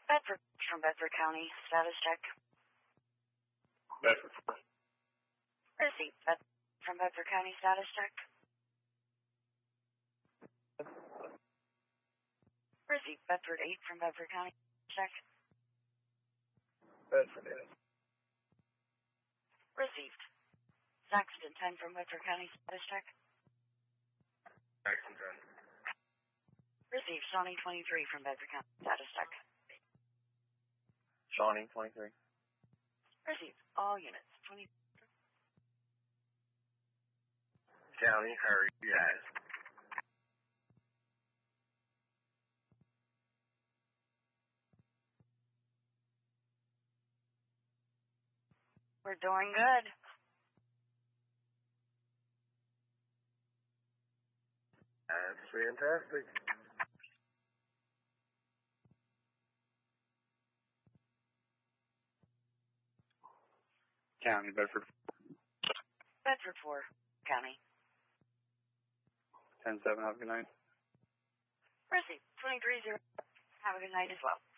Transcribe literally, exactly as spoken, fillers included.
Bedford from Bedford County, status check. Bedford. Receipt, Bedford from Bedford County, status check. Receipt, Bedford eight from Bedford County, check. Bedford eight. Received. Saxton ten from Bedford County, status check. Saxton ten. Received. Shawnee twenty-three from Bedford County, status check. Shawnee twenty-three. Received. All units. twenty. County, how are you guys? We're doing good. That's fantastic. County, Bedford. Bedford four, County. ten seven, have a good night. Received. twenty-three zero. Have a good night as well.